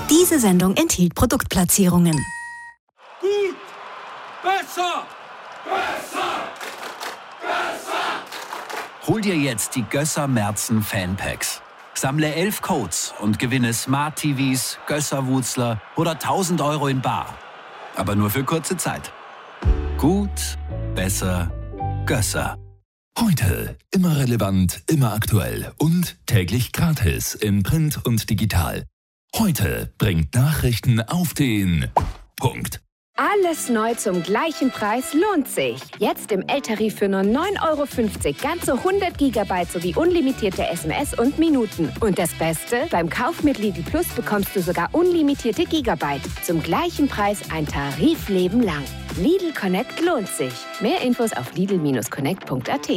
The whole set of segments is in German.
Diese Sendung enthielt Produktplatzierungen. Gut! Besser! Besser! Besser! Hol dir jetzt die Gösser Merzen Fanpacks. Sammle 11 Codes und gewinne Smart TVs, Gösser Wutzler oder 1.000 € in bar. Aber nur für kurze Zeit. Gut, besser, Gösser. Heute immer relevant, immer aktuell und täglich gratis in Print und digital. Heute bringt Nachrichten auf den Punkt. Alles neu zum gleichen Preis lohnt sich. Jetzt im L-Tarif für nur 9,50 € ganze 100 GB sowie unlimitierte SMS und Minuten. Und das Beste? Beim Kauf mit Lidl Plus bekommst du sogar unlimitierte Gigabyte. Zum gleichen Preis ein Tarifleben lang. Lidl Connect lohnt sich. Mehr Infos auf lidl-connect.at.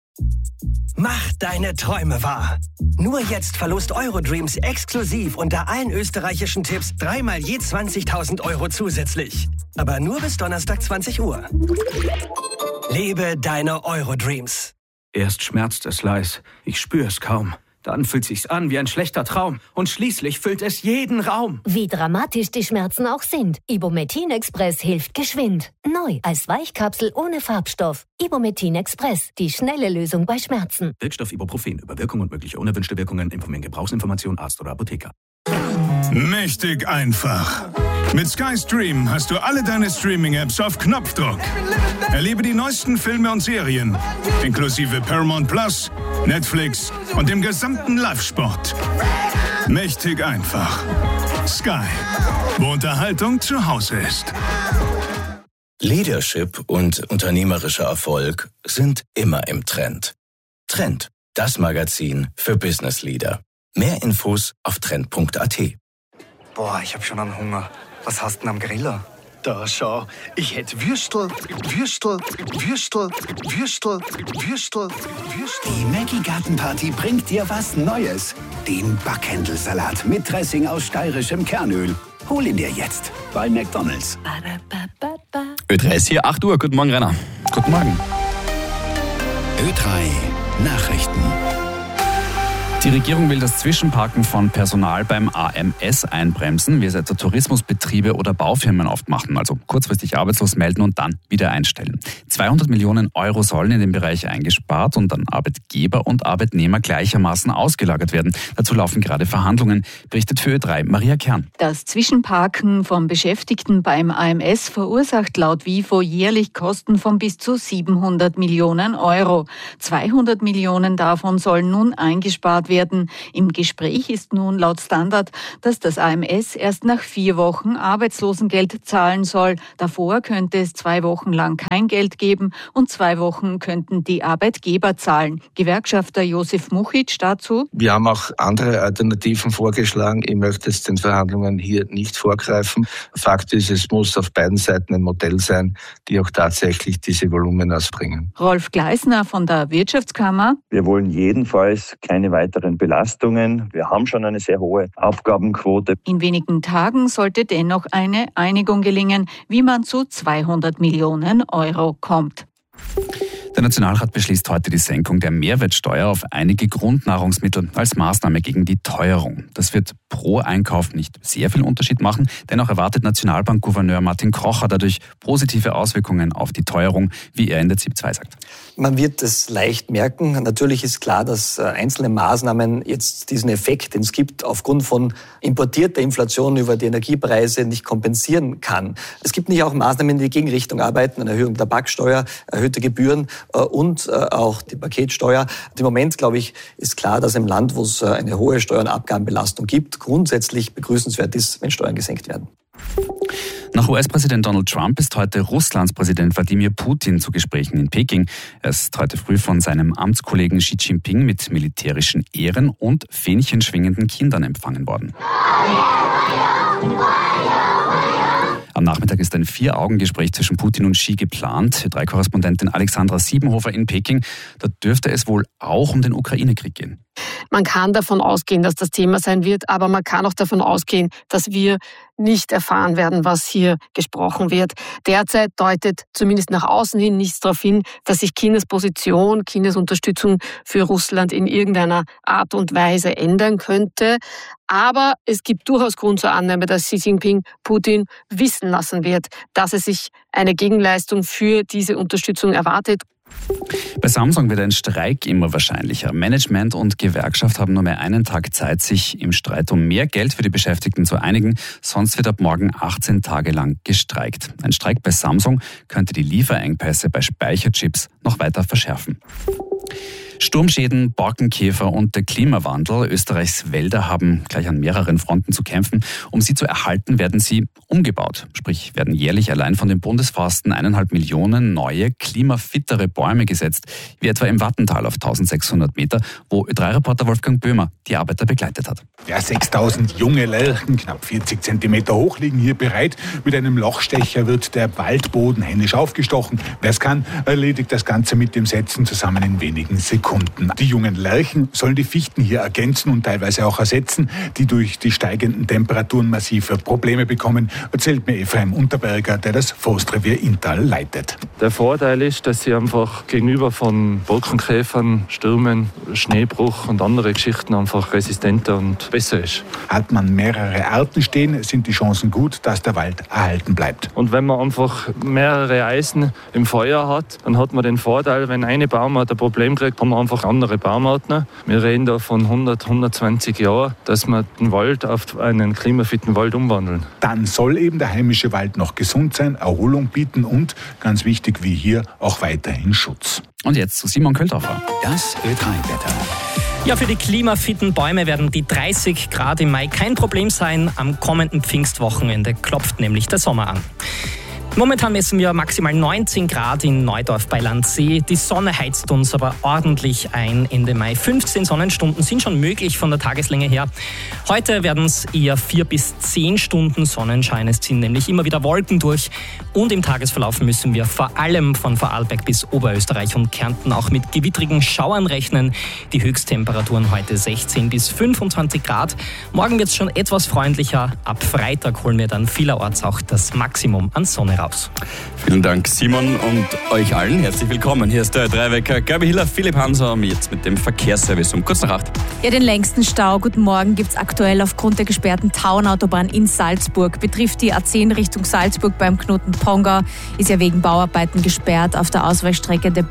Mach deine Träume wahr. Nur jetzt verlost Eurodreams exklusiv unter allen österreichischen Tipps 3-mal je 20.000 € zusätzlich. Aber nur bis Donnerstag 20 Uhr. Lebe deine Eurodreams. Erst schmerzt es leis, ich spüre es kaum. Dann fühlt sich's an wie ein schlechter Traum. Und schließlich füllt es jeden Raum. Wie dramatisch die Schmerzen auch sind. Ibumetin Express hilft geschwind. Neu als Weichkapsel ohne Farbstoff. Ibumetin Express, die schnelle Lösung bei Schmerzen. Wirkstoff Ibuprofen. Über Wirkung und mögliche unerwünschte Wirkungen informieren Gebrauchsinformation Arzt oder Apotheker. Mächtig einfach. Mit Sky Stream hast du alle deine Streaming-Apps auf Knopfdruck. Erlebe die neuesten Filme und Serien, inklusive Paramount Plus, Netflix und dem gesamten Live-Sport. Mächtig einfach. Sky, wo Unterhaltung zu Hause ist. Leadership und unternehmerischer Erfolg sind immer im Trend. Trend, das Magazin für Business Leader. Mehr Infos auf trend.at. Boah, ich hab schon einen Hunger. Was hast du denn am Griller? Da, schau. Ich hätte Würstel. Die Maggi Gartenparty bringt dir was Neues. Den Backhändelsalat mit Dressing aus steirischem Kernöl. Hol ihn dir jetzt bei McDonald's. Ö3 ist hier, 8 Uhr. Guten Morgen, Rainer. Guten Morgen. Ö3 Nachrichten. Die Regierung will das Zwischenparken von Personal beim AMS einbremsen, wie es etwa Tourismusbetriebe oder Baufirmen oft machen, also kurzfristig arbeitslos melden und dann wieder einstellen. 200 Millionen € sollen in dem Bereich eingespart und an Arbeitgeber und Arbeitnehmer gleichermaßen ausgelagert werden. Dazu laufen gerade Verhandlungen, berichtet für Ö3 Maria Kern. Das Zwischenparken von Beschäftigten beim AMS verursacht laut WIFO jährlich Kosten von bis zu 700 Millionen €. 200 Millionen davon sollen nun eingespart werden. Im Gespräch ist nun laut Standard, dass das AMS erst nach 4 Wochen Arbeitslosengeld zahlen soll. Davor könnte es 2 Wochen lang kein Geld geben und 2 Wochen könnten die Arbeitgeber zahlen. Gewerkschafter Josef Muchic dazu: Wir haben auch andere Alternativen vorgeschlagen. Ich möchte jetzt den Verhandlungen hier nicht vorgreifen. Fakt ist, es muss auf beiden Seiten ein Modell sein, die auch tatsächlich diese Volumina bringen. Rolf Gleisner von der Wirtschaftskammer: Wir wollen jedenfalls keine weiteren Belastungen. Wir haben schon eine sehr hohe Aufgabenquote. In wenigen Tagen sollte dennoch eine Einigung gelingen, wie man zu 200 Millionen € kommt. Der Nationalrat beschließt heute die Senkung der Mehrwertsteuer auf einige Grundnahrungsmittel als Maßnahme gegen die Teuerung. Das wird pro Einkauf nicht sehr viel Unterschied machen, dennoch erwartet Nationalbankgouverneur Martin Kocher dadurch positive Auswirkungen auf die Teuerung, wie er in der ZIP 2 sagt. Man wird es leicht merken. Natürlich ist klar, dass einzelne Maßnahmen jetzt diesen Effekt, den es gibt, aufgrund von importierter Inflation über die Energiepreise nicht kompensieren kann. Es gibt nicht auch Maßnahmen, die in die Gegenrichtung arbeiten, eine Erhöhung der Tabaksteuer, erhöhte Gebühren und auch die Paketsteuer. Im Moment, glaube ich, ist klar, dass im Land, wo es eine hohe Steuer- und Abgabenbelastung gibt, grundsätzlich begrüßenswert ist, wenn Steuern gesenkt werden. Nach US-Präsident Donald Trump ist heute Russlands Präsident Wladimir Putin zu Gesprächen in Peking. Er ist heute früh von seinem Amtskollegen Xi Jinping mit militärischen Ehren und fähnchenschwingenden Kindern empfangen worden. Am Nachmittag ist ein 4-Augen-Gespräch zwischen Putin und Xi geplant. Ö3-Korrespondentin Alexandra Siebenhofer in Peking. Da dürfte es wohl auch um den Ukraine-Krieg gehen. Man kann davon ausgehen, dass das Thema sein wird, aber man kann auch davon ausgehen, dass wir nicht erfahren werden, was hier gesprochen wird. Derzeit deutet zumindest nach außen hin nichts darauf hin, dass sich Chinas Position, Chinas Unterstützung für Russland in irgendeiner Art und Weise ändern könnte. Aber es gibt durchaus Grund zur Annahme, dass Xi Jinping Putin wissen lassen wird, dass er sich eine Gegenleistung für diese Unterstützung erwartet. Bei Samsung wird ein Streik immer wahrscheinlicher. Management und Gewerkschaft haben nur mehr einen Tag Zeit, sich im Streit um mehr Geld für die Beschäftigten zu einigen. Sonst wird ab morgen 18 Tage lang gestreikt. Ein Streik bei Samsung könnte die Lieferengpässe bei Speicherchips noch weiter verschärfen. Sturmschäden, Borkenkäfer und der Klimawandel. Österreichs Wälder haben gleich an mehreren Fronten zu kämpfen. Um sie zu erhalten, werden sie umgebaut. Sprich, werden jährlich allein von den Bundesforsten 1,5 Millionen neue, klimafittere Bäume gesetzt, wie etwa im Wattental auf 1600 Meter, wo Ö3-Reporter Wolfgang Böhmer die Arbeiter begleitet hat. Ja, 6000 junge Lärchen, knapp 40 Zentimeter hoch, liegen hier bereit. Mit einem Lochstecher wird der Waldboden händisch aufgestochen. Wer es kann, erledigt das Ganze mit dem Setzen zusammen in wenigen Sekunden. Die jungen Lärchen sollen die Fichten hier ergänzen und teilweise auch ersetzen, die durch die steigenden Temperaturen massive Probleme bekommen, erzählt mir Ephraim Unterberger, der das Forstrevier Inntal leitet. Der Vorteil ist, dass sie einfach gegenüber von Borkenkäfern, Stürmen, Schneebruch und andere Geschichten einfach resistenter und besser ist. Hat man mehrere Arten stehen, sind die Chancen gut, dass der Wald erhalten bleibt. Und wenn man einfach mehrere Eisen im Feuer hat, dann hat man den Vorteil, wenn eine Baumart ein Problem kriegt, haben wir einfach andere Baumarten. Wir reden da von 100, 120 Jahren, dass wir den Wald auf einen klimafitten Wald umwandeln. Dann soll eben der heimische Wald noch gesund sein, Erholung bieten und, ganz wichtig wie hier, auch weiterhin Schutz. Und jetzt zu Simon Költhofer. Das Ö3-Wetter. Ja, für die klimafitten Bäume werden die 30 Grad im Mai kein Problem sein. Am kommenden Pfingstwochenende klopft nämlich der Sommer an. Momentan messen wir maximal 19 Grad in Neudorf bei Landsee. Die Sonne heizt uns aber ordentlich ein Ende Mai. 15 Sonnenstunden sind schon möglich von der Tageslänge her. Heute werden es eher 4 bis 10 Stunden Sonnenschein. Es ziehen nämlich immer wieder Wolken durch. Und im Tagesverlauf müssen wir vor allem von Vorarlberg bis Oberösterreich und Kärnten auch mit gewittrigen Schauern rechnen. Die Höchsttemperaturen heute 16 bis 25 Grad. Morgen wird es schon etwas freundlicher. Ab Freitag holen wir dann vielerorts auch das Maximum an Sonne raus. Vielen Dank, Simon, und euch allen herzlich willkommen. Hier ist der Ö3-Wecker. Gabi Hiller, Philipp Hanser, jetzt mit dem Verkehrsservice um kurz nach 8. Ja, den längsten Stau, guten Morgen, gibt es aktuell aufgrund der gesperrten Tauenautobahn in Salzburg. Betrifft die A10 Richtung Salzburg beim Knoten Pongau, ist ja wegen Bauarbeiten gesperrt. Auf der Ausweichstrecke der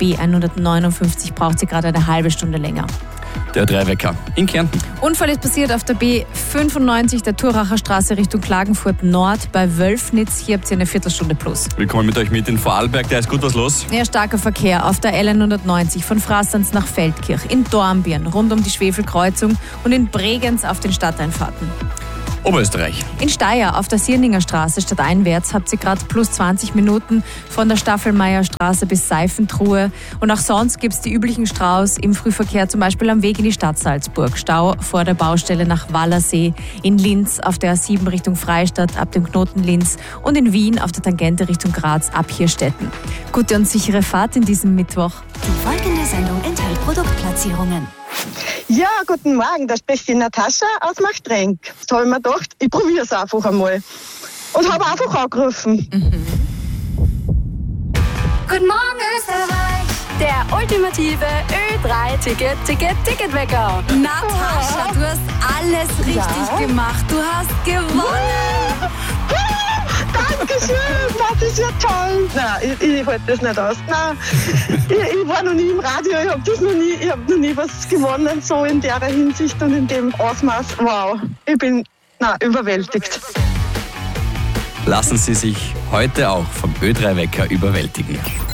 B159 braucht sie gerade eine halbe Stunde länger. Der Ö3-Wecker in Kärnten. Unfall ist passiert auf der B95 der Thuracher Straße Richtung Klagenfurt Nord bei Wölfnitz. Hier habt ihr eine Viertelstunde plus. Willkommen mit euch mit in Vorarlberg, da ist gut was los. Ja, starker Verkehr auf der L190 von Frastanz nach Feldkirch, in Dornbirn rund um die Schwefelkreuzung und in Bregenz auf den Stadteinfahrten. Oberösterreich. In Steyr auf der Sierninger Straße stadteinwärts habt ihr gerade plus 20 Minuten von der Staffelmeier Straße bis Seifentruhe. Und auch sonst gibt es die üblichen Staus im Frühverkehr, zum Beispiel am Weg in die Stadt Salzburg. Stau vor der Baustelle nach Wallersee, in Linz auf der A7 Richtung Freistadt ab dem Knoten Linz und in Wien auf der Tangente Richtung Graz ab Hirstetten. Gute und sichere Fahrt in diesem Mittwoch. Die folgende Sendung enthält Produktplatzierungen. Ja, guten Morgen, da spricht die Natascha aus Machtrenk. Da habe ich mir gedacht, ich probiere es einfach einmal. Und habe einfach angerufen. Guten Morgen, Österreich! Der ultimative Ö3-Ticketwecker. Natascha, du hast alles richtig gemacht. Du hast gewonnen. Dankeschön, das ist ja toll. Nein, ich halte das nicht aus. Nein, ich war noch nie im Radio, ich habe noch nie was gewonnen, so in der Hinsicht und in dem Ausmaß. Wow, ich bin überwältigt. Lassen Sie sich heute auch vom Ö3-Wecker überwältigen.